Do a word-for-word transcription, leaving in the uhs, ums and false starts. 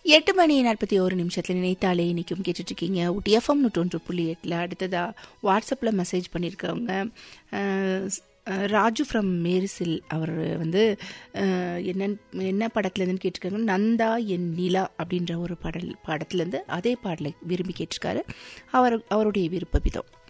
எட்டு மணி நாற்பத்தி ஒரு நிமிஷத்தில் நினைத்தாலே இன்றைக்கும் கேட்டுட்ருக்கீங்க ஊட்டி எஃப்எம் நூற்றொன்று புள்ளி எட்டில். அடுத்ததாக வாட்ஸ்அப்பில் மெசேஜ் பண்ணியிருக்கவங்க ராஜு ஃப்ரம் மேரிசில். அவர் வந்து என்ன என்ன படத்துலேருந்துன்னு கேட்டிருக்காங்க. நந்தா என் நிலா அப்படின்ற ஒரு பாடல் படத்துலேருந்து அதே பாடலை விரும்பி கேட்டிருக்காரு. அவர் அவருடைய விருப்ப விதம்.